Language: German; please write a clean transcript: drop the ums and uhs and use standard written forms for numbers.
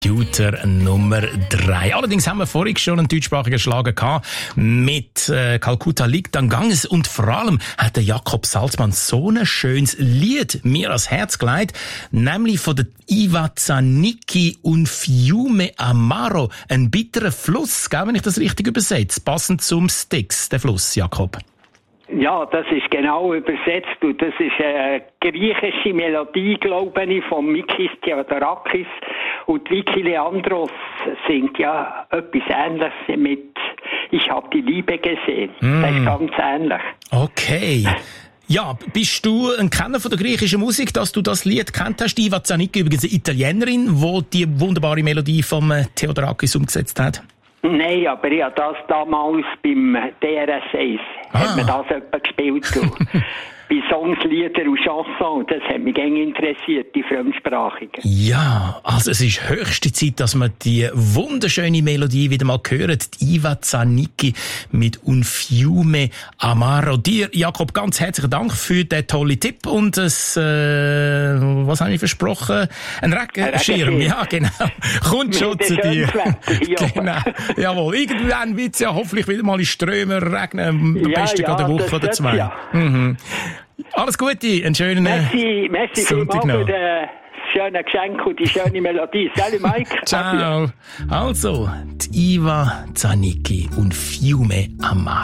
Computer Nummer 3. Allerdings haben wir vorhin schon einen deutschsprachigen Schlager gehabt mit Calcutta liegt an Ganges und vor allem hat der Jakob Salzmann so ein schönes Lied mir ans Herz gelegt, nämlich von der Iva Zanicchi und Fiume Amaro, ein bitterer Fluss, gell, wenn ich das richtig übersetze, passend zum Styx, der Fluss, Jakob. Ja, das ist genau übersetzt und das ist eine griechische Melodie, glaube ich, von Mikis Theodorakis und Vicky Leandros singt ja etwas Ähnliches mit «Ich hab die Liebe gesehen». Das ist ganz ähnlich. Okay. Ja, bist du ein Kenner von der griechischen Musik, dass du das Lied kennt hast? Iva Zanicchi, übrigens eine Italienerin, die die wunderbare Melodie vom Theodorakis umgesetzt hat. Nein, aber ich habe das damals beim DRS1 hat man das etwa gespielt. Bei Songs, Lieder und Chansons. Das hat mich gerne interessiert, die Fremdsprachigen. Ja, also es ist höchste Zeit, dass wir die wunderschöne Melodie wieder mal hören. Die Iva Zanicchi mit Un Fiume Amaro. Dir, Jakob, ganz herzlichen Dank für den tollen Tipp und was habe ich versprochen? Ein Regenschirm, ja, genau. Kommt schon zu dir. Genau. Jawohl, irgendwann wird es ja hoffentlich wieder mal in Strömen regnen. Am besten gerade eine Woche oder zwei. Ja. Mhm. Alles Gute, einen schönen Merci Sonntag noch. Für das schöne Geschenk und die schöne Melodie. Salut Mike. Ciao. Also, die Iva Zanicchi und Fiume Amaro.